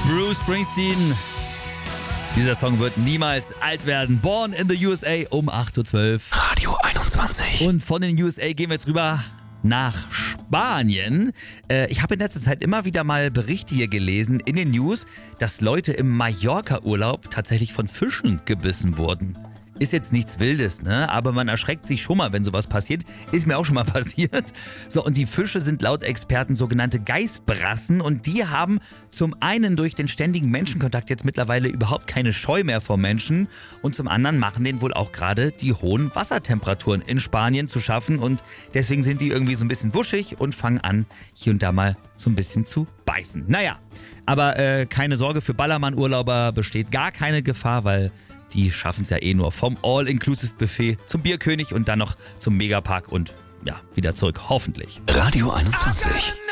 Bruce Springsteen. Dieser Song wird niemals alt werden. Born in the USA um 8.12 Uhr. Radio 21. Und von den USA gehen wir jetzt rüber nach Spanien. Ich habe in letzter Zeit immer wieder mal Berichte hier gelesen in den News, dass Leute im Mallorca-Urlaub tatsächlich von Fischen gebissen wurden. Ist jetzt nichts Wildes, ne? Aber man erschreckt sich schon mal, wenn sowas passiert. Ist mir auch schon mal passiert. So, und die Fische sind laut Experten sogenannte Geißbrassen und die haben zum einen durch den ständigen Menschenkontakt jetzt mittlerweile überhaupt keine Scheu mehr vor Menschen und zum anderen machen denen wohl auch gerade die hohen Wassertemperaturen in Spanien zu schaffen und deswegen sind die irgendwie so ein bisschen wuschig und fangen an, hier und da mal so ein bisschen zu beißen. Naja, aber keine Sorge, für Ballermann-Urlauber besteht gar keine Gefahr, weil die schaffen es ja eh nur vom All-Inclusive-Buffet zum Bierkönig und dann noch zum Megapark und ja, wieder zurück, hoffentlich. Radio 21.